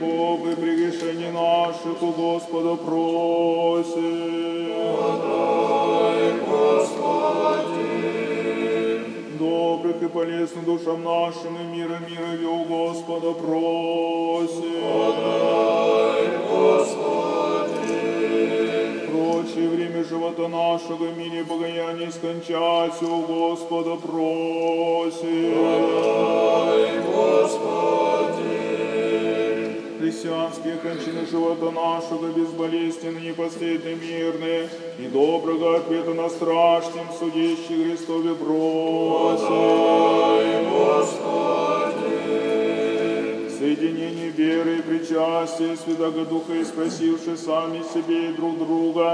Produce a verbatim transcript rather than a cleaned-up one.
грехов и прегрешений наших у Господа просим. Подай, Господи. Добрых и полезных душам нашим и мира мира у Господа просим. Подай, Господи. Прочее время живота нашего в мире богояния скончать у Господа просим. Подай, Господи. Христианские кончины живота нашего безболезненные, непоследные, мирные и доброго ответа на страшном судящий Христове просим. Подай, Господи. Соединение веры и причастия Святого Духа и спасивши сами себе и друг друга,